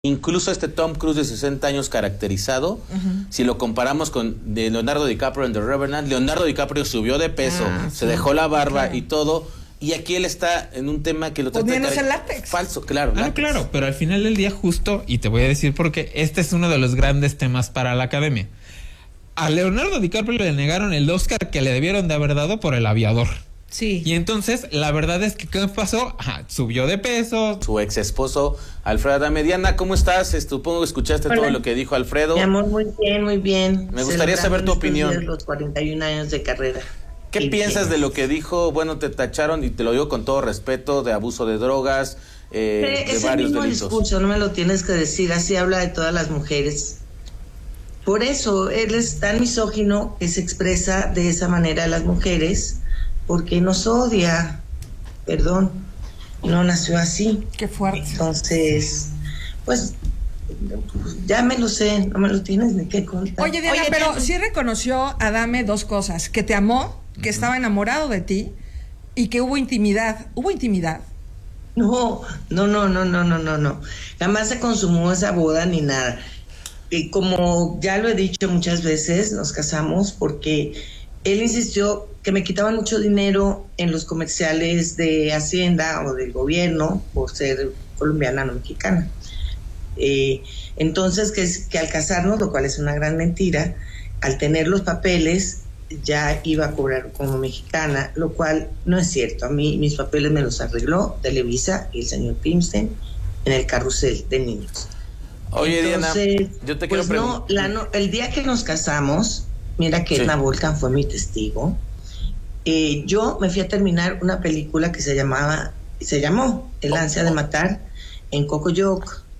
Incluso este Tom Cruise de 60 años caracterizado, si lo comparamos con de Leonardo DiCaprio en The Revenant, Leonardo DiCaprio subió de peso, se dejó la barba y todo, y aquí él está en un tema que lo trata de látex. Falso, claro. Ah, claro, pero al final del día justo, y te voy a decir porque este es uno de los grandes temas para la academia. A Leonardo DiCaprio le negaron el Oscar que le debieron de haber dado por El Aviador. Sí. Y entonces, la verdad es que, ¿qué pasó? Subió de peso. Su ex esposo, Alfredo Adame. Diana, ¿cómo estás? Supongo que escuchaste todo lo que dijo Alfredo. Mi amor, muy bien, muy bien. Me gustaría saber tu opinión. Los 41 años de carrera. ¿Qué piensas de lo que dijo? Bueno, te tacharon, y te lo digo con todo respeto, de abuso de drogas, de varios delitos. Discurso, no me lo tienes que decir, así habla de todas las mujeres. Por eso, él es tan misógino que se expresa de esa manera a las mujeres, porque nos odia, perdón, no nació así. Qué fuerte. Entonces, pues, ya me lo sé, no me lo tienes ni que contar. Oye, Diana, pero sí reconoció Adame dos cosas: que te amó, que estaba enamorado de ti, y que hubo intimidad. ¿Hubo intimidad? No. Jamás se consumó esa boda ni nada. Y como ya lo he dicho muchas veces, nos casamos porque él insistió que me quitaban mucho dinero en los comerciales de Hacienda o del gobierno por ser colombiana, no mexicana. Entonces, que al casarnos, lo cual es una gran mentira, al tener los papeles ya iba a cobrar como mexicana, lo cual no es cierto. A mí mis papeles me los arregló Televisa y el señor Pimstein en el carrusel de niños. Oye, entonces, Diana, yo te quiero preguntar. El día que nos casamos, mira que Edna Volcan fue mi testigo. Yo me fui a terminar una película que se llamó El ansia de matar en Cocoyoc.